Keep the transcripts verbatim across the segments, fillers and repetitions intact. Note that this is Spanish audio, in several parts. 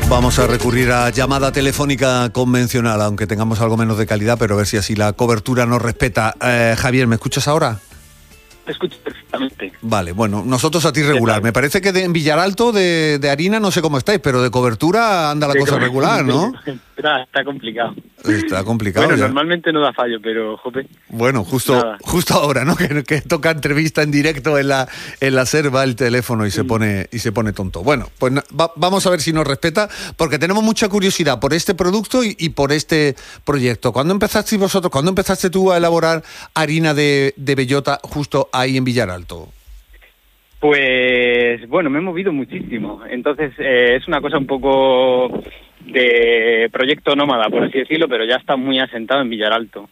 Vamos a recurrir a llamada telefónica convencional, aunque tengamos algo menos de calidad, pero a ver si así la cobertura nos respeta. Eh, Javier, ¿me escuchas ahora? Te escucho perfectamente. Vale, bueno, nosotros a ti regular. Me parece que de, en Villaralto de, de harina no sé cómo estáis, pero de cobertura anda la De cosa co- regular, ¿no? Está, está complicado. Está complicado. Bueno, ya. normalmente no da fallo, pero, jope. Bueno, justo Nada. justo ahora, ¿no? Que, que toca entrevista en directo en la en la SER, va el teléfono y se pone y se pone tonto. Bueno, pues na- va- vamos a ver si nos respeta, porque tenemos mucha curiosidad por este producto y, y por este proyecto. ¿Cuándo empezaste vosotros? ¿Cuándo empezaste tú a elaborar harina de, de bellota justo ahí en Villaralto? Pues, bueno, me he movido muchísimo. Entonces, eh, es una cosa un poco de proyecto nómada, por así decirlo, pero ya está muy asentado en Villaralto.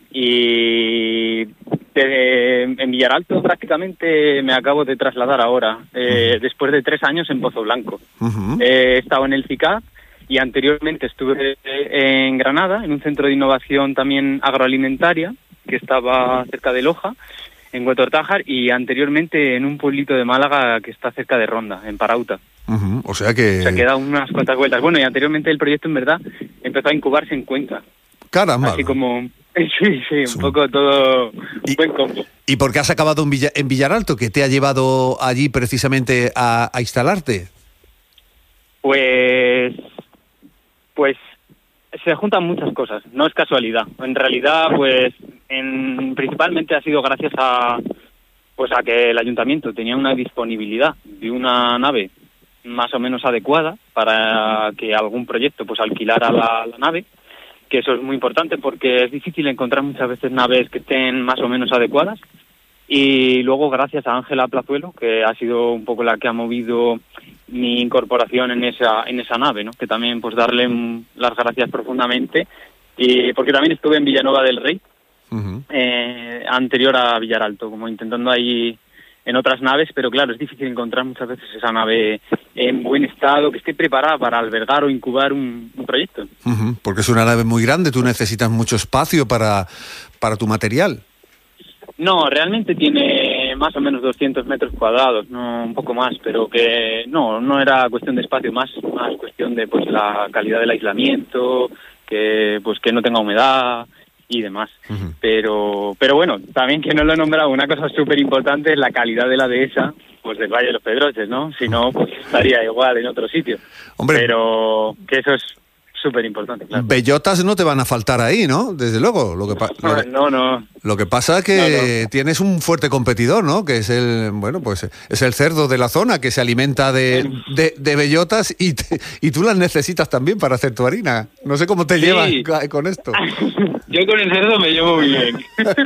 Y de- en Villaralto prácticamente me acabo de trasladar ahora, eh, después de tres años en Pozo Blanco. Uh-huh. Eh, he estado en el C I C A P y anteriormente estuve en Granada, en un centro de innovación también agroalimentaria, que estaba cerca de Loja, en Huetortájar, y anteriormente en un pueblito de Málaga que está cerca de Ronda, en Parauta. Uh-huh. O sea que... O sea, que he dado unas cuantas vueltas. Bueno, y anteriormente el proyecto en verdad empezó a incubarse en Cuenca. Caramba. Así como... Sí, sí, un Sí. poco todo un Y- buen combo. ¿Y por qué has acabado en, Villa- en Villaralto? ¿Qué te ha llevado allí precisamente a, a instalarte? Pues... Pues se juntan muchas cosas, no es casualidad. En realidad, pues, en, principalmente ha sido gracias a, pues, a que el ayuntamiento tenía una disponibilidad de una nave más o menos adecuada para que algún proyecto, pues, alquilara la, la nave, que eso es muy importante porque es difícil encontrar muchas veces naves que estén más o menos adecuadas. Y luego, gracias a Ángela Plazuelo, que ha sido un poco la que ha movido mi incorporación en esa en esa nave, ¿no? Que también, pues, darle mm, las gracias profundamente, y porque también estuve en Villanueva del Rey, Uh-huh. eh, anterior a Villaralto, como intentando ahí en otras naves, pero claro, es difícil encontrar muchas veces esa nave en buen estado, que esté preparada para albergar o incubar un, un proyecto. Uh-huh. Porque es una nave muy grande, tú necesitas mucho espacio para, para tu material. No, realmente tiene más o menos doscientos metros cuadrados, no un poco más, pero que no, no era cuestión de espacio, más más cuestión de, pues, la calidad del aislamiento, que pues que no tenga humedad y demás. Uh-huh. Pero pero bueno, también, que no lo he nombrado, una cosa súper importante es la calidad de la dehesa, pues del Valle de los Pedroches, ¿no? Si no, pues estaría igual en otro sitio. Hombre, Pero que eso es súper importante, claro. bellotas no te van a faltar ahí, ¿no? Desde luego. Lo que, pa- lo que, No, no. lo que pasa es que No, no. tienes un fuerte competidor, ¿no? Que es el, bueno, pues es el cerdo de la zona que se alimenta de, de, de bellotas y, te- y tú las necesitas también para hacer tu harina. No sé cómo te Sí. llevas ca- con esto. Yo con el cerdo me llevo muy bien.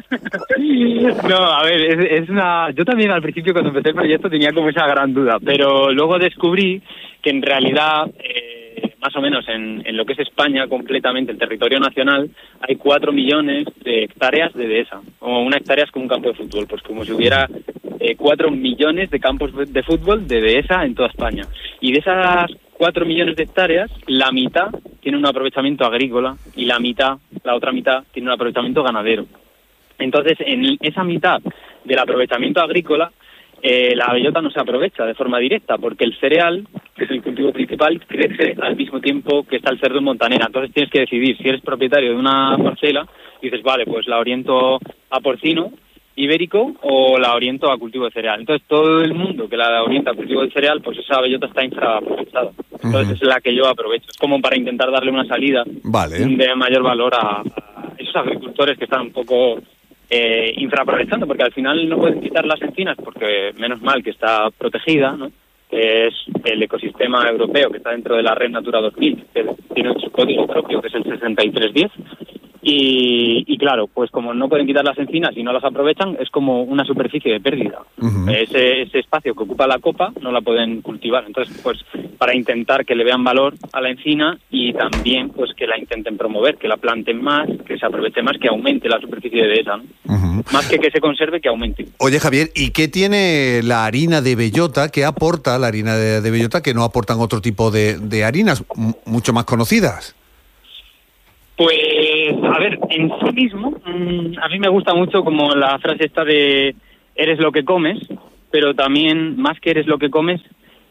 No, a ver, es, es una... Yo también al principio, cuando empecé el proyecto, tenía como esa gran duda, pero luego descubrí que en realidad, eh, más o menos en, en lo que es España completamente, el territorio nacional, hay cuatro millones de hectáreas de dehesa. O una hectárea es como un campo de fútbol, pues como si hubiera eh, cuatro millones de campos de fútbol de dehesa en toda España. Y de esas cuatro millones de hectáreas, la mitad tiene un aprovechamiento agrícola y la mitad, la otra mitad, tiene un aprovechamiento ganadero. Entonces, en esa mitad del aprovechamiento agrícola, eh, la bellota no se aprovecha de forma directa, porque el cereal, que es el cultivo principal, crece al mismo tiempo que está el cerdo en montanera. Entonces tienes que decidir, si eres propietario de una parcela, dices, vale, pues la oriento a porcino ibérico o la oriento a cultivo de cereal. Entonces todo el mundo que la orienta a cultivo de cereal, pues esa bellota está infraaprovechada. Entonces Ujú. es la que yo aprovecho. Es como para intentar darle una salida Vale. de mayor valor a, a esos agricultores que están un poco eh, infraaprovechando, porque al final no pueden quitar las encinas, porque menos mal que está protegida, ¿no? Que es el ecosistema europeo que está dentro de la Red Natura dos mil, que tiene su código propio, que es el sesenta y tres diez. Y, y claro, pues como no pueden quitar las encinas y no las aprovechan, es como una superficie de pérdida. Ujú. Ese, ese espacio que ocupa la copa no la pueden cultivar. Entonces, pues para intentar que le vean valor a la encina y también pues que la intenten promover, que la planten más, que se aproveche más, que aumente la superficie de esa, ¿no? Ujú. Más que que se conserve, que aumente. Oye, Javier, ¿y qué tiene la harina de bellota, qué aporta la harina de, de bellota que no aportan otro tipo de, de harinas m- mucho más conocidas? Pues, a ver, en sí mismo, mmm, a mí me gusta mucho como la frase esta de eres lo que comes, pero también, más que eres lo que comes,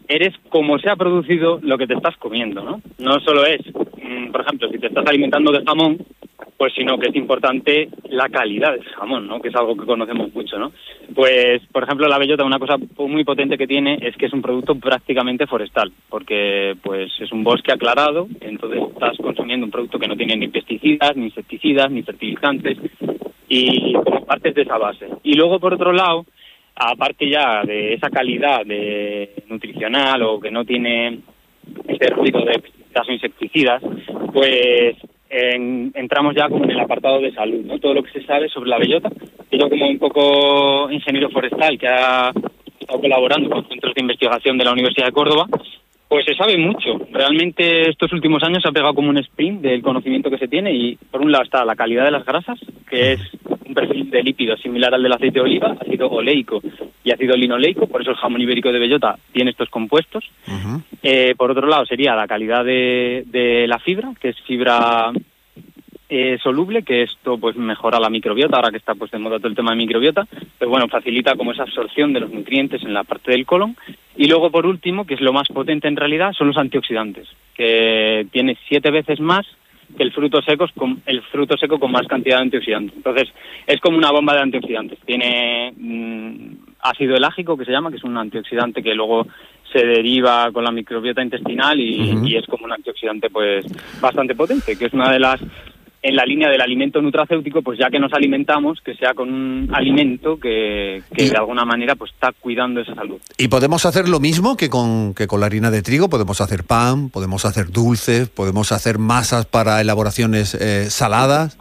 eres como se ha producido lo que te estás comiendo, ¿no? No solo es, mmm, por ejemplo, si te estás alimentando de jamón, pues sino que es importante la calidad del jamón, ¿no? Que es algo que conocemos mucho, ¿no? Pues, por ejemplo, la bellota, una cosa muy potente que tiene es que es un producto prácticamente forestal, porque pues es un bosque aclarado, entonces estás consumiendo un producto que no tiene ni pesticidas, ni insecticidas, ni fertilizantes, y como partes de esa base. Y luego, por otro lado, aparte ya de esa calidad de nutricional o que no tiene ese ruido de pesticidas o insecticidas, pues en, entramos ya como en el apartado de salud, ¿no? Todo lo que se sabe sobre la bellota. Yo como un poco ingeniero forestal que ha estado colaborando con centros de investigación de la Universidad de Córdoba, pues se sabe mucho. Realmente estos últimos años se ha pegado como un sprint del conocimiento que se tiene y por un lado está la calidad de las grasas, que es un perfil de lípidos similar al del aceite de oliva, ácido oleico y ácido linoleico, por eso el jamón ibérico de bellota tiene estos compuestos. Uh-huh. Eh, por otro lado sería la calidad de, de la fibra, que es fibra eh, soluble, que esto pues mejora la microbiota, ahora que está pues de moda todo el tema de microbiota, pero bueno, facilita como esa absorción de los nutrientes en la parte del colon. Y luego, por último, que es lo más potente en realidad, son los antioxidantes, que tiene siete veces más que el fruto seco, con el fruto seco con más cantidad de antioxidantes. Entonces, es como una bomba de antioxidantes. Tiene mmm, ácido elágico, que se llama, que es un antioxidante que luego se deriva con la microbiota intestinal y, uh-huh. y es como un antioxidante pues bastante potente, que es una de las... en la línea del alimento nutracéutico, pues ya que nos alimentamos, que sea con un alimento que, que y, de alguna manera pues está cuidando esa salud. ¿Y podemos hacer lo mismo que con, que con la harina de trigo? ¿Podemos hacer pan? ¿Podemos hacer dulces? ¿Podemos hacer masas para elaboraciones eh, saladas?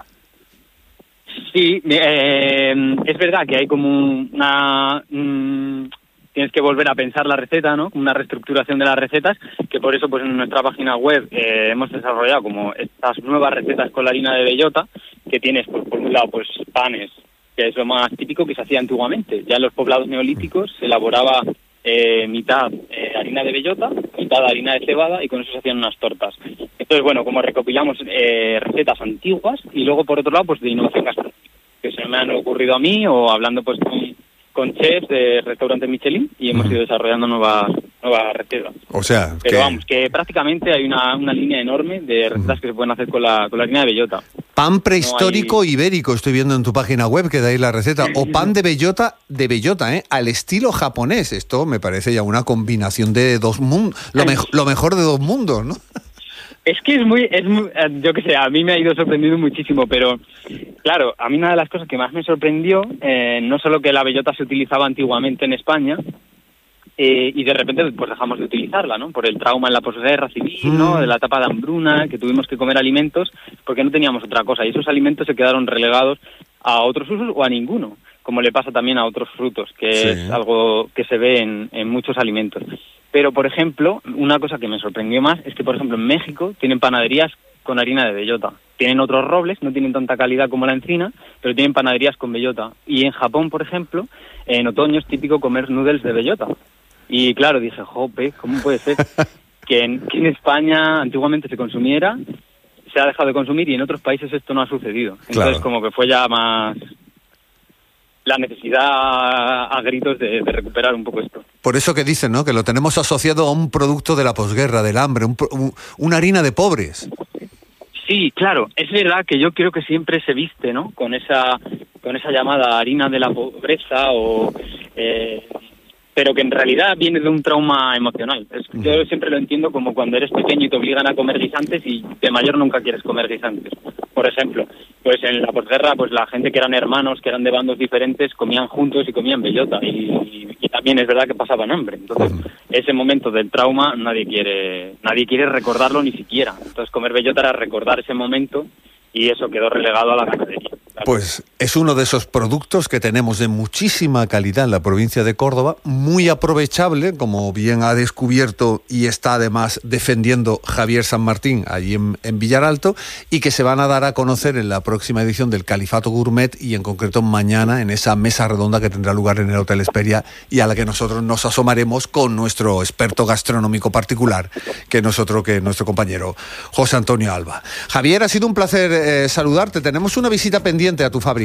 Sí, eh, es verdad que hay como una... Un, tienes que volver a pensar la receta, ¿no? Una reestructuración de las recetas, que por eso pues en nuestra página web eh, hemos desarrollado como estas nuevas recetas con la harina de bellota, que tienes por, por un lado pues panes, que es lo más típico que se hacía antiguamente. Ya en los poblados neolíticos se elaboraba eh, mitad eh, harina de bellota, mitad harina de cebada y con eso se hacían unas tortas. Entonces, bueno, como recopilamos eh, recetas antiguas y luego por otro lado pues de innovación gastronómica, que se me han ocurrido a mí o hablando pues con... con chefs de restaurantes Michelin y hemos ido desarrollando nuevas nuevas recetas. O sea, pero que... vamos, que prácticamente hay una, una línea enorme de recetas uh-huh. que se pueden hacer con la, con la harina de bellota. Pan prehistórico no hay... ibérico, estoy viendo en tu página web que da ahí la receta, o pan de bellota, de bellota, ¿eh? Al estilo japonés. Esto me parece ya una combinación de dos mundos, lo, me- lo mejor de dos mundos, ¿no? Es que es muy, es muy, yo qué sé, a mí me ha ido sorprendiendo muchísimo, pero claro, a mí una de las cosas que más me sorprendió, eh, no solo que la bellota se utilizaba antiguamente en España, eh, y de repente pues dejamos de utilizarla, ¿no? Por el trauma en la posguerra civil, ¿no? De la etapa de hambruna, que tuvimos que comer alimentos porque no teníamos otra cosa, y esos alimentos se quedaron relegados a otros usos o a ninguno, como le pasa también a otros frutos, que sí. es algo que se ve en, en muchos alimentos. Pero, por ejemplo, una cosa que me sorprendió más es que, por ejemplo, en México tienen panaderías con harina de bellota. Tienen otros robles, no tienen tanta calidad como la encina, pero tienen panaderías con bellota. Y en Japón, por ejemplo, en otoño es típico comer noodles de bellota. Y claro, dije, jope, ¿cómo puede ser que en, que en España antiguamente se consumiera, se ha dejado de consumir y en otros países esto no ha sucedido? Entonces, claro. como que fue ya más... la necesidad a gritos de, de recuperar un poco esto. Por eso que dicen, ¿no? Que lo tenemos asociado a un producto de la posguerra, del hambre, un, un, una harina de pobres. Sí, claro, es verdad que yo creo que siempre se viste, ¿no? Con esa, con esa llamada harina de la pobreza o... Eh, pero que en realidad viene de un trauma emocional. Es, yo siempre lo entiendo como cuando eres pequeño y te obligan a comer guisantes y de mayor nunca quieres comer guisantes. Por ejemplo, pues en la posguerra, pues la gente que eran hermanos, que eran de bandos diferentes, comían juntos y comían bellota. Y, y, y también es verdad que pasaban hambre. Entonces, ese momento del trauma nadie quiere, nadie quiere recordarlo ni siquiera. Entonces, comer bellota era recordar ese momento y eso quedó relegado a la ganadería. Pues es uno de esos productos que tenemos de muchísima calidad en la provincia de Córdoba, muy aprovechable, como bien ha descubierto y está además defendiendo Javier San Martín allí en, en Villaralto, y que se van a dar a conocer en la próxima edición del Califato Gourmet y en concreto mañana en esa mesa redonda que tendrá lugar en el Hotel Hesperia y a la que nosotros nos asomaremos con nuestro experto gastronómico particular, que nosotros, que nuestro compañero José Antonio Alba. Javier, ha sido un placer eh, saludarte. Tenemos una visita pendiente a tu fábrica.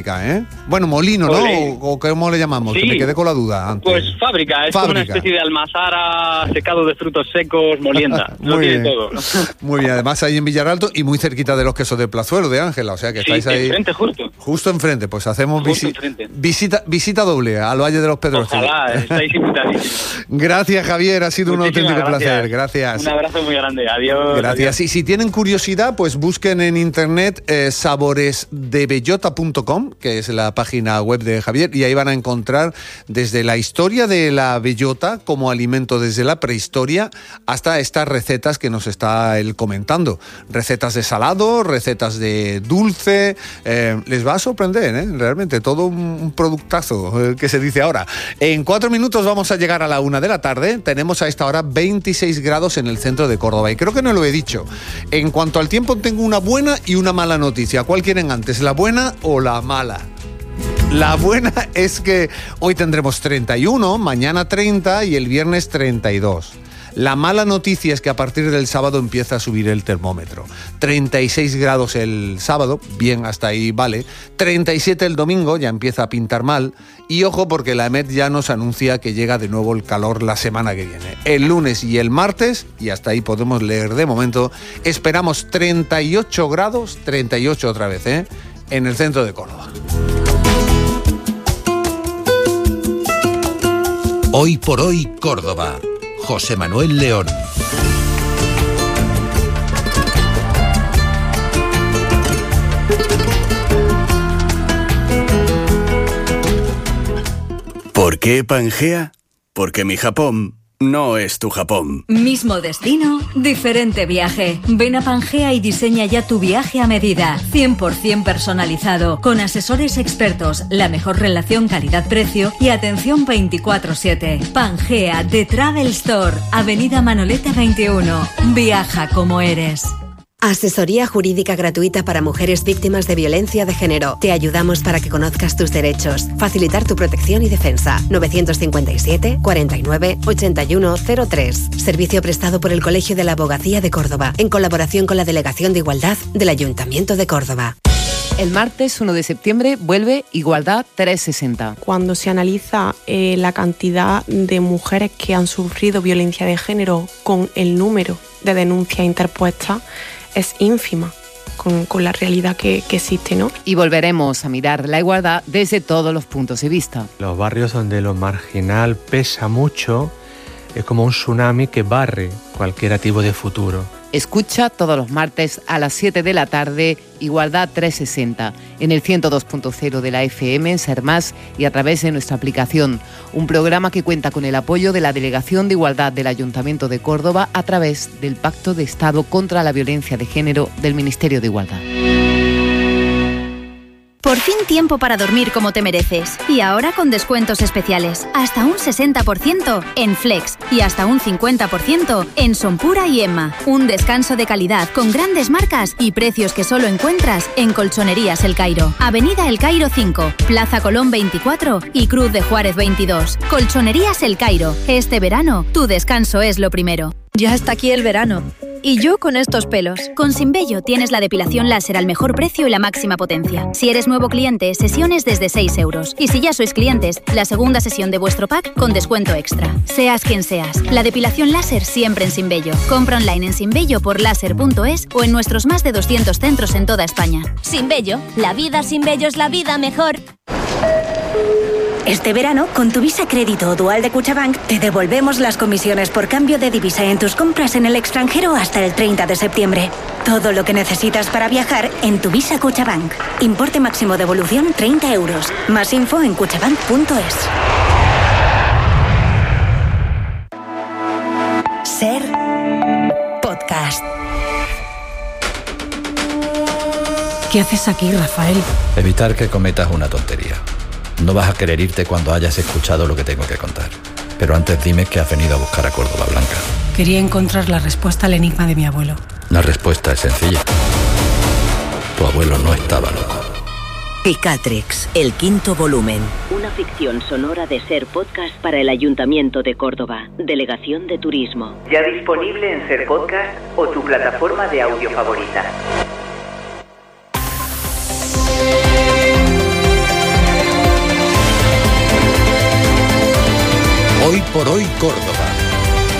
fábrica, ¿eh? Bueno, molino, ¿no? O, o ¿cómo le llamamos? Sí. Que me quedé con la duda antes. Pues fábrica, es fábrica. Como una especie de almazara, secado de frutos secos, molienda. Lo tiene bien. Todo. Muy bien, además ahí en Villaralto y muy cerquita de los quesos de Plazuelo, de Ángela, o sea que estáis sí, ahí. Enfrente, justo. Justo enfrente, pues hacemos visi visita, visita doble al Valle de los Pedroches. Ojalá, estáis invitadísimos. Gracias, Javier, ha sido Muchísimas un auténtico gracias. placer. Gracias. Un abrazo muy grande, adiós. Gracias. Adiós. Y si tienen curiosidad, pues busquen en internet eh, sabores de bellota punto com, que es la página web de Javier, y ahí van a encontrar desde la historia de la bellota como alimento desde la prehistoria hasta estas recetas que nos está él comentando. Recetas de salado, recetas de dulce, eh, les va a sorprender, ¿eh? Realmente todo un, un productazo eh, que se dice ahora. En cuatro minutos vamos a llegar a la una de la tarde. Tenemos a esta hora veintiséis grados en el centro de Córdoba y creo que no lo he dicho. En cuanto al tiempo tengo una buena y una mala noticia. ¿Cuál quieren antes, la buena o la mala? La buena es que hoy tendremos treinta y uno, mañana treinta y el viernes treinta y dos. La mala noticia es que a partir del sábado empieza a subir el termómetro. treinta y seis grados el sábado, bien, hasta ahí vale. treinta y siete el domingo, ya empieza a pintar mal. Y ojo porque la EMET ya nos anuncia que llega de nuevo el calor la semana que viene. El lunes y el martes, y hasta ahí podemos leer de momento, esperamos treinta y ocho grados, treinta y ocho otra vez, ¿eh? En el centro de Córdoba. Hoy por hoy, Córdoba. José Manuel León. ¿Por qué Pangea? Porque mi Japón no es tu Japón. Mismo destino, diferente viaje. Ven a Pangea y diseña ya tu viaje a medida. cien por ciento personalizado, con asesores expertos, la mejor relación calidad-precio y atención veinticuatro siete. Pangea, The Travel Store, Avenida Manoleta veintiuno. Viaja como eres. Asesoría jurídica gratuita para mujeres víctimas de violencia de género. Te ayudamos para que conozcas tus derechos. Facilitar tu protección y defensa. novecientos cincuenta y siete, cuarenta y nueve, ochenta y uno cero tres. Servicio prestado por el Colegio de la Abogacía de Córdoba, en colaboración con la Delegación de Igualdad del Ayuntamiento de Córdoba. El martes uno de septiembre vuelve Igualdad trescientos sesenta. Cuando se analiza eh, la cantidad de mujeres que han sufrido violencia de género con el número de denuncias interpuestas, es ínfima con, con la realidad que, que existe, ¿no? Y volveremos a mirar la igualdad desde todos los puntos de vista. Los barrios donde lo marginal pesa mucho es como un tsunami que barre cualquier tipo de futuro. Escucha todos los martes a las siete de la tarde Igualdad trescientos sesenta en el ciento dos punto cero de la F M en Ser Más y a través de nuestra aplicación. Un programa que cuenta con el apoyo de la Delegación de Igualdad del Ayuntamiento de Córdoba a través del Pacto de Estado contra la Violencia de Género del Ministerio de Igualdad. Por fin tiempo para dormir como te mereces. Y ahora con descuentos especiales. Hasta un sesenta por ciento en Flex y hasta un cincuenta por ciento en Sonpura y Emma. Un descanso de calidad con grandes marcas y precios que solo encuentras en Colchonerías El Cairo. Avenida El Cairo cinco, Plaza Colón veinticuatro y Cruz de Juárez veintidós. Colchonerías El Cairo. Este verano, tu descanso es lo primero. Ya está aquí el verano. Y yo con estos pelos. Con Sinbello tienes la depilación láser al mejor precio y la máxima potencia. Si eres nuevo cliente, sesiones desde seis euros. Y si ya sois clientes, la segunda sesión de vuestro pack con descuento extra. Seas quien seas, la depilación láser siempre en Sinbello. Compra online en sinbello por láser punto es o en nuestros más de doscientos centros en toda España. Sinbello, la vida sin vello es la vida mejor. Este verano, con tu Visa Crédito o Dual de Cuchabank, te devolvemos las comisiones por cambio de divisa en tus compras en el extranjero hasta el treinta de septiembre. Todo lo que necesitas para viajar en tu Visa Cuchabank. Importe máximo de devolución treinta euros. Más info en cuchabank punto es. Ser Podcast. ¿Qué haces aquí, Rafael? Evitar que cometas una tontería. No vas a querer irte cuando hayas escuchado lo que tengo que contar. Pero antes dime que has venido a buscar a Córdoba Blanca. Quería encontrar la respuesta al enigma de mi abuelo. La respuesta es sencilla. Tu abuelo no estaba loco. Picatrix, el quinto volumen. Una ficción sonora de Ser Podcast para el Ayuntamiento de Córdoba. Delegación de Turismo. Ya disponible en Ser Podcast o tu plataforma de audio favorita. Por Hoy Córdoba.